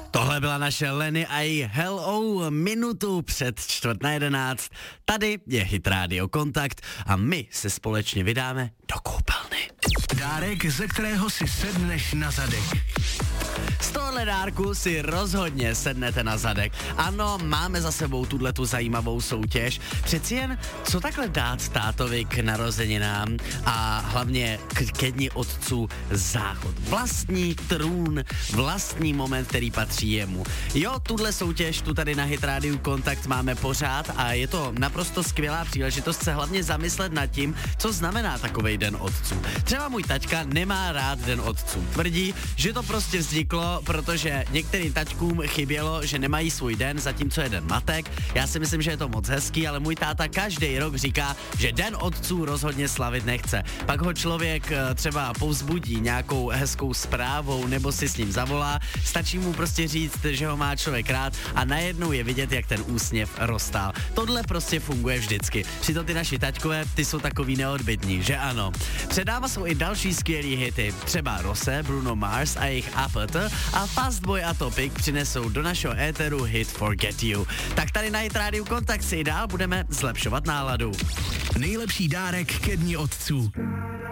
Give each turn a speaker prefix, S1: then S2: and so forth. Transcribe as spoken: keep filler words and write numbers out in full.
S1: Tohle byla naše Lenny a její Hello, minutu před čtvrt na jedenáct. Tady je Hit Radio Kontakt a my se společně vydáme do koupelny.
S2: Dárek, ze kterého si sedneš na zadek.
S1: Z tohohle dárku si rozhodně sednete na zadek. Ano, máme za sebou tuhletu zajímavou soutěž. Přeci jen, co takhle dát tátovi k narozeninám a hlavně k, ke dni otců záchod. Vlastní trůn, vlastní moment, který patří jemu. Jo, tuhle soutěž tu tady na Hit Radio Kontakt máme pořád a je to naprosto skvělá příležitost se hlavně zamyslet nad tím, co znamená takovej den otců. Třeba můj taťka nemá rád den otců. Tvrdí, že to prostě vzniklo, protože některým taťkům chybělo, že nemají svůj den, zatímco je den matek. Já si myslím, že je to moc hezký, ale můj táta každý rok říká, že den otců rozhodně slavit nechce. Pak ho člověk třeba povzbudí nějakou hezkou zprávou nebo si s ním zavolá, stačí mu prostě říct, že ho má člověk rád a najednou je vidět, jak ten úsměv roztál. Tohle prostě funguje vždycky. Přitom ty naši taťkové, ty jsou takový neodbytní, že ano. Předává jsou i další skvělý hity, třeba Rose, Bruno Mars a jejich Apathy a Fastboy a Topic přinesou do našeho éteru hit Forget You. Tak tady na Hit Radio Kontakt si dál budeme zlepšovat náladu.
S2: Nejlepší dárek ke dni otců.